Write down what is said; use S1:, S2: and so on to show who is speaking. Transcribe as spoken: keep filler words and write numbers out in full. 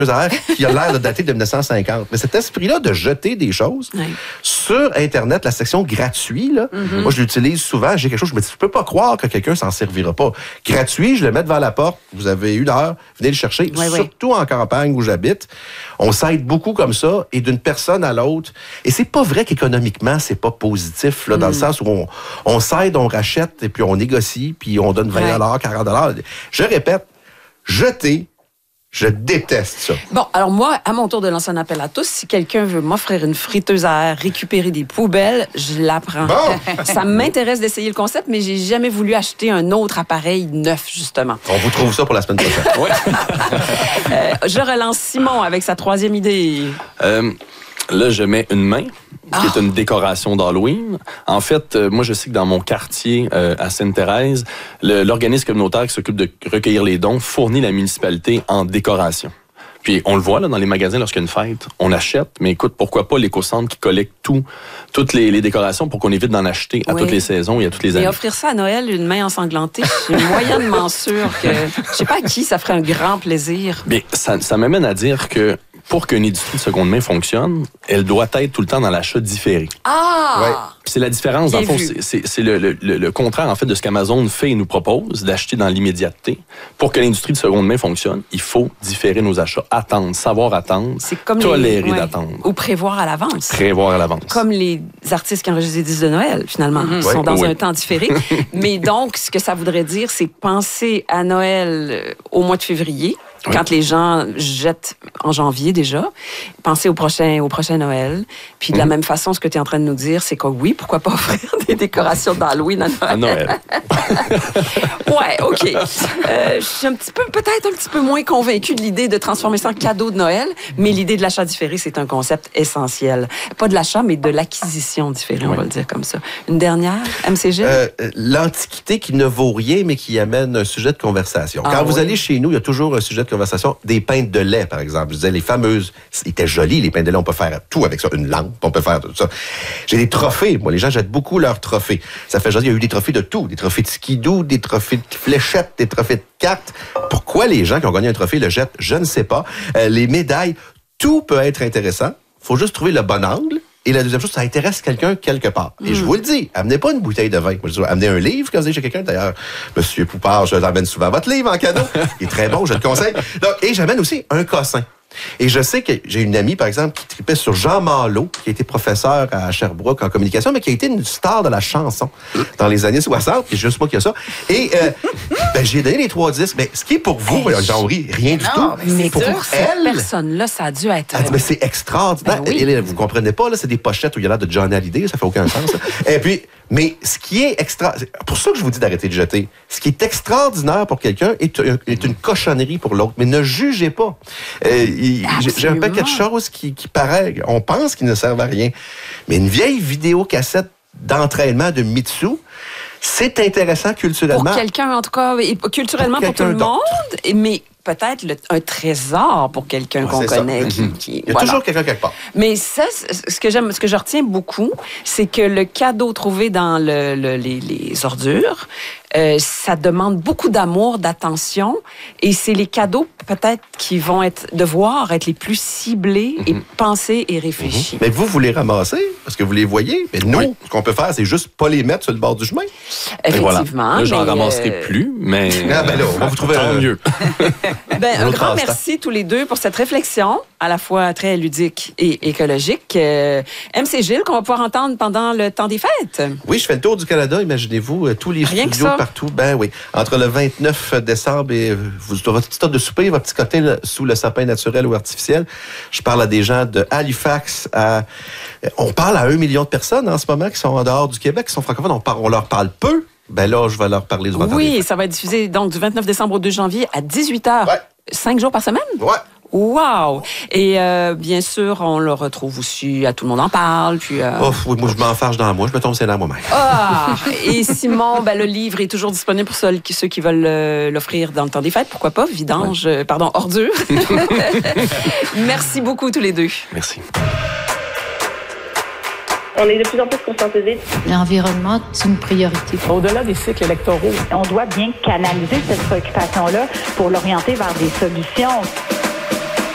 S1: qui a l'air de dater de mille neuf cent cinquante. Mais cet esprit-là de jeter des choses oui. sur Internet, la section gratuit, là, mm-hmm. moi, je l'utilise souvent. J'ai quelque chose, je me dis, je peux pas croire que quelqu'un s'en servira pas. Gratuit, je le mets devant la porte. Vous avez une heure, venez le chercher. Oui, Surtout oui. en campagne où j'habite. On s'aide beaucoup comme ça et d'une personne à l'autre. Et c'est pas vrai qu'économiquement, c'est pas positif, là, mm. dans le sens où on, on s'aide, on rachète et puis on négocie puis on donne vingt dollars, quarante dollars. Je répète, jeter, je déteste ça.
S2: Bon, alors moi, à mon tour de lancer un appel à tous, si quelqu'un veut m'offrir une friteuse à air, récupérer des poubelles, je la prends. Bon. Ça m'intéresse d'essayer le concept, mais j'ai jamais voulu acheter un autre appareil neuf, justement.
S1: On vous trouve ça pour la semaine prochaine.
S2: ouais. euh, je relance Simon avec sa troisième idée.
S3: Euh, là, je mets une main. qui est une décoration d'Halloween. En fait, euh, moi, je sais que dans mon quartier, euh, à Sainte-Thérèse, le, l'organisme communautaire qui s'occupe de recueillir les dons fournit la municipalité en décoration. Puis on le voit là dans les magasins lorsqu'il y a une fête, on achète, mais écoute, pourquoi pas l'éco-centre qui collecte tout, toutes les, les décorations pour qu'on évite d'en acheter à oui. toutes les saisons et à toutes les années.
S2: Et offrir ça à Noël, une main ensanglantée, je suis moyennement sûre que, je sais pas à qui ça ferait un grand plaisir.
S3: Bien, ça, ça m'amène à dire que pour qu'une industrie de seconde main fonctionne, elle doit être tout le temps dans l'achat différé.
S2: Ah!
S3: Ouais. Puis c'est la différence, Bien dans le fond, c'est, c'est, c'est le, le, le contraire, en fait, de ce qu'Amazon fait et nous propose, d'acheter dans l'immédiateté. Pour que l'industrie de seconde main fonctionne, il faut différer nos achats, attendre, savoir attendre, c'est comme tolérer les, ouais. d'attendre.
S2: Ou prévoir à l'avance.
S3: Prévoir à l'avance.
S2: Comme les artistes qui enregistrent des disques de Noël, finalement. Mm-hmm. Ils ouais. sont dans oui. un temps différé. Mais donc, ce que ça voudrait dire, c'est penser à Noël au mois de février, oui. quand les gens jettent en janvier déjà, penser au prochain, au prochain Noël. Puis de la mmh. même façon, ce que tu es en train de nous dire, c'est que oui, pourquoi pas offrir des décorations d'Halloween à Noël?
S3: À Noël.
S2: ouais, OK. Euh, je suis un petit peu, peut-être un petit peu moins convaincue de l'idée de transformer ça en cadeau de Noël, mais l'idée de l'achat différé, c'est un concept essentiel. Pas de l'achat, mais de l'acquisition différée, oui. on va le dire comme ça. Une dernière, M C G?
S1: Euh, l'antiquité qui ne vaut rien, mais qui amène un sujet de conversation. Quand ah, vous oui. allez chez nous, il y a toujours un sujet de conversation. Des pintes de lait, par exemple. Je disais, les fameuses... C'était joli, les pintes de lait. On peut faire tout avec ça. Une lampe, on peut faire tout ça. J'ai des trophées. Moi, les gens jettent beaucoup leurs trophées. Ça fait jaser. Il y a eu des trophées de tout. Des trophées de skidoo, des trophées de fléchettes, des trophées de cartes. Pourquoi les gens qui ont gagné un trophée le jettent? Je ne sais pas. Euh, les médailles, tout peut être intéressant. Il faut juste trouver le bon angle. Et la deuxième chose, ça intéresse quelqu'un quelque part. Et mmh. je vous le dis, amenez pas une bouteille de vin. Moi, je dis, amenez un livre quand vous allez chez quelqu'un. D'ailleurs, Monsieur Poupard, je l'amène souvent votre livre en cadeau. Il est très bon, je le conseille. Donc, et j'amène aussi un cossin. Et je sais que j'ai une amie, par exemple, qui tripait sur Jean Malo, qui a été professeur à Sherbrooke en communication, mais qui a été une star de la chanson dans les années soixante. C'est juste moi qui a ça. Et euh, ben, j'ai donné les trois disques. Mais ce qui est pour vous, hey, j'en ris, rien du
S2: non,
S1: tout.
S2: Mais pour, pour cette elle, personne-là, ça a dû être...
S1: Elle dit, mais c'est extraordinaire. Ben oui. Et, et, vous comprenez pas, là, c'est des pochettes où il y a l'air de Johnny Hallyday, ça fait aucun sens. Et puis, mais ce qui est extra... C'est pour ça que je vous dis d'arrêter de jeter. Ce qui est extraordinaire pour quelqu'un est, est une cochonnerie pour l'autre. Mais ne jugez pas. Euh, il, j'ai un paquet de choses qui, qui paraît... On pense qu'ils ne servent à rien. Mais une vieille vidéocassette d'entraînement de Mitsu, c'est intéressant culturellement.
S2: Pour quelqu'un, en tout cas, et culturellement pour, pour tout le monde, mais... peut-être le, un trésor pour quelqu'un ouais, qu'on connaît. Qui,
S1: mm-hmm.
S2: qui,
S1: Il y a
S2: voilà.
S1: toujours quelqu'un quelque part.
S2: Mais ça, ce que j'aime, ce que je retiens beaucoup, c'est que le cadeau trouvé dans le, le, les, les ordures, euh, ça demande beaucoup d'amour, d'attention, et c'est les cadeaux peut-être qui vont être devoir être les plus ciblés mm-hmm. et pensés et réfléchis.
S1: Mm-hmm. Mais vous, vous les ramassez parce que vous les voyez. Mais nous, oui. ce qu'on peut faire, c'est juste pas les mettre sur le bord du chemin.
S2: Effectivement.
S3: Voilà. Là, j'en ramasserai euh... plus, mais
S1: ah, ben là, on va vous trouver
S3: tant
S1: un...
S3: mieux.
S2: Ben, un grand merci tous les deux pour cette réflexion, à la fois très ludique et écologique. Euh, M C Gilles, qu'on va pouvoir entendre pendant le temps des fêtes.
S1: Oui, je fais le tour du Canada, imaginez-vous, euh, tous les
S2: Rien
S1: studios partout. Ben oui, entre le vingt-neuf décembre et euh, vous, votre petit tas de souper, votre petit cocktail sous le sapin naturel ou artificiel. Je parle à des gens de Halifax à... On parle à un million de personnes en ce moment qui sont en dehors du Québec, qui sont francophones. On, par... on leur parle peu. Ben là, je vais leur parler du temps.
S2: Oui, ça va être diffusé donc du vingt-neuf décembre au deux janvier à dix-huit heures.
S1: Ouais.
S2: Cinq jours par semaine?
S1: Ouais.
S2: Wow! Et euh, bien sûr, on le retrouve aussi à Tout le monde en parle. Puis, euh...
S1: oh, oui, moi, je m'enfarge dans moi. Je me tombe c'est là moi-même.
S2: Ah! Et Simon, ben, le livre est toujours disponible pour ceux, ceux qui veulent euh, l'offrir dans le temps des fêtes. Pourquoi pas? Vidange, ouais. euh, pardon, ordure. Merci beaucoup tous les deux.
S3: Merci.
S4: On est de plus en plus conscientisés.
S5: L'environnement, c'est une priorité.
S6: Au-delà des cycles électoraux,
S4: on doit bien canaliser cette préoccupation-là pour l'orienter vers des solutions.